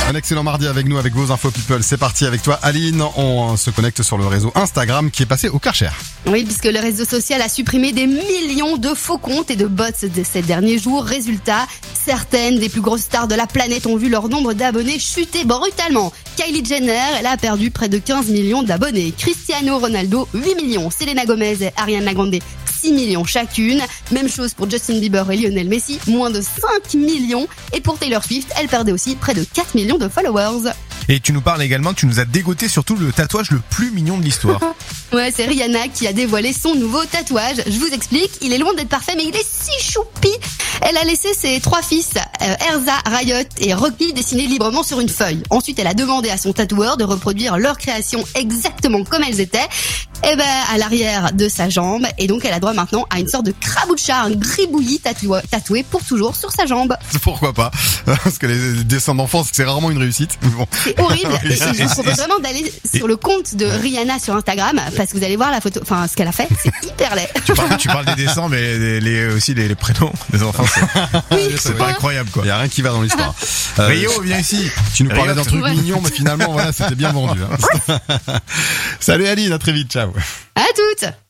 Un excellent mardi avec nous, avec vos infos people. C'est parti avec toi, Aline. On se connecte sur le réseau Instagram qui est passé au Karcher. Oui, puisque le réseau social a supprimé des millions de faux comptes et de bots ces derniers jours. Résultat, certaines des plus grosses stars de la planète ont vu leur nombre d'abonnés chuter brutalement. Kylie Jenner, elle a perdu près de 15 millions d'abonnés. Cristiano Ronaldo, 8 millions. Selena Gomez et Ariana Grande, 6 millions chacune. Même chose pour Justin Bieber et Lionel Messi, moins de 5 millions. Et pour Taylor Swift, elle perdait aussi près de 4 millions de followers. Et tu nous parles également, tu nous as dégoté surtout le tatouage le plus mignon de l'histoire. Ouais, c'est Rihanna qui a dévoilé son nouveau tatouage. Je vous explique, il est loin d'être parfait, mais il est si choupi. Elle a laissé ses 3 fils, Erza, Riot et Rocky, dessiner librement sur une feuille. Ensuite, elle a demandé à son tatoueur de reproduire leurs créations exactement comme elles étaient. Et à l'arrière de sa jambe. Et donc, elle a droit maintenant à une sorte de craboucha, un gribouillis tatoué pour toujours sur sa jambe. Pourquoi pas? Parce que les dessins d'enfants, c'est rarement une réussite. Bon. C'est horrible. Et je vous propose vraiment d'aller sur le compte de Rihanna sur Instagram, parce que vous allez voir la photo, enfin, ce qu'elle a fait, c'est hyper laid. Tu parles des dessins, mais aussi les prénoms des enfants, c'est pas incroyable, quoi. Il y a rien qui va dans l'histoire. Rio, viens ici. Tu nous parlais Rio, d'un truc mignon, mais finalement, voilà, c'était bien vendu. Hein. Salut Aline, à très vite, ciao. À toutes.